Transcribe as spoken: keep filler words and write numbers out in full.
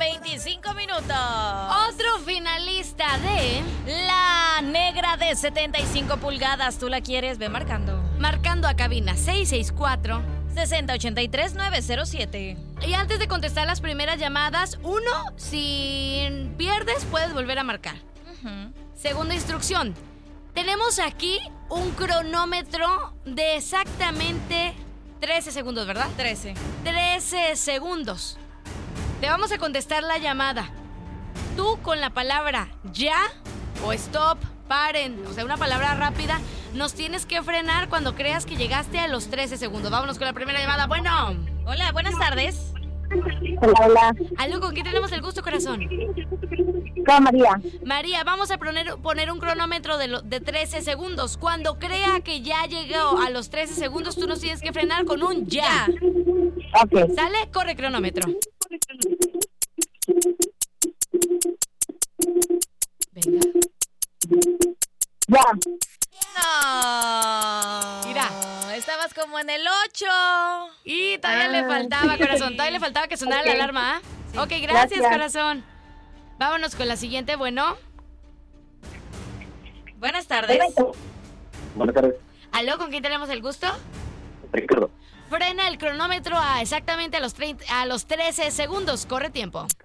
veinticinco minutos. Otro finalista de La negra de setenta y cinco pulgadas. ¿Tú la quieres? Ve marcando. Marcando a cabina seis seis cuatro, sesenta ochenta y tres, nueve cero siete. Y antes de contestar las primeras llamadas, uno, si pierdes, puedes volver a marcar. Uh-huh. Segunda instrucción. Tenemos aquí un cronómetro de exactamente trece segundos, ¿verdad? trece. trece segundos. Te vamos a contestar la llamada. Tú con la palabra ya o stop, paren, o sea, una palabra rápida, nos tienes que frenar cuando creas que llegaste a los trece segundos. Vámonos con la primera llamada. Bueno. Hola, buenas tardes. Hola, hola. ¿Aló? ¿Con quién tenemos el gusto, corazón? Hola, María. María, vamos a poner, poner un cronómetro de, lo, de trece segundos. Cuando crea que ya llegó a los trece segundos, tú nos tienes que frenar con un ya. Ok. ¿Sale? Corre cronómetro. Venga. Ya. No. Mira. Estabas como en el ocho. Y todavía Ah, le faltaba, sí. corazón. Todavía le faltaba que sonara Ok. la alarma. ¿Ah? Sí. Ok, gracias, Gracias. corazón. Vámonos con la siguiente. Bueno. Buenas tardes. Buenas tardes. ¿Aló? ¿Con quién tenemos el gusto? Ricardo. Frena el cronómetro a exactamente a los, treinta, a los trece segundos. Corre tiempo.